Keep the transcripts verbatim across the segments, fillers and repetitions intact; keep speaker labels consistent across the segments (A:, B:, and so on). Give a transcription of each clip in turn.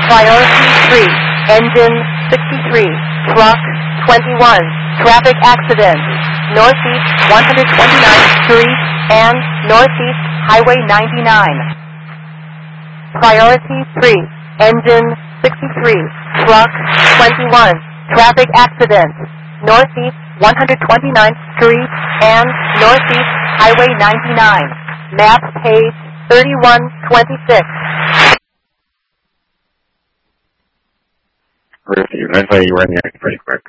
A: Priority three, engine sixty-three, truck twenty-one, traffic accident, Northeast one hundred twenty-ninth Street and Northeast Highway ninety-nine. Priority three, engine sixty-three, truck twenty-one, traffic accident, Northeast one hundred twenty-ninth Street and Northeast Highway ninety-nine. Map page thirty-one twenty-six.
B: Receive. I thought you were in there pretty quick.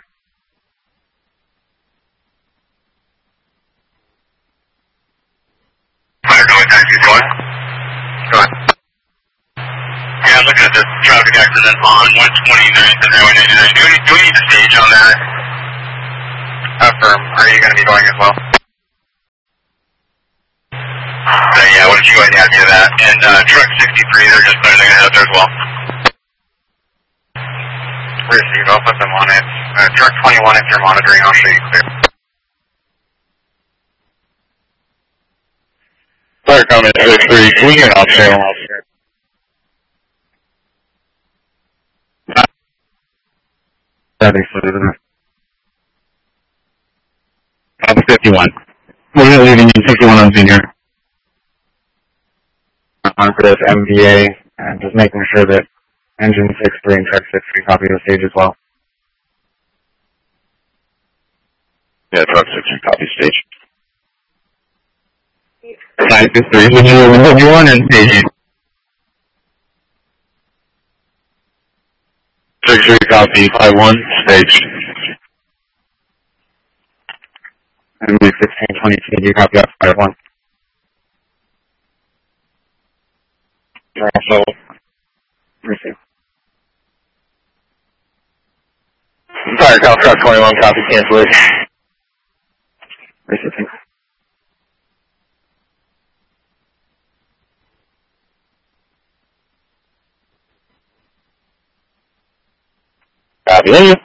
C: I don't know what time she's going. Go on. Yeah, I'm looking at the traffic accident on one twenty-ninth and Highway ninety-nine. Do we, do we need to stage on that? Affirm. Are you going to be going as well? Uh, yeah, why don't you go ahead and add me to that? And uh, truck sixty-three, they're just putting it out there as well. Receive. I'll put them on it. Uh, truck twenty-one, if you're monitoring, I'll show you clear.
B: Sorry, comment sixty-three. Can we get an off channel? That'd be further. Of fifty-one. We're leaving in fifty-one on senior. On for this M V A, and just making sure that engine sixty-three and truck sixty-three copy the stage as well. Yeah, truck sixty-three copy stage. nine sixty-three, when you when you want and stage. sixty-three copy, five one, stage. And we sixteen twenty-two, you copy that five one. You're also receive. Sorry, Cal Truck twenty-one, copy cancellation. Receiving. Copy.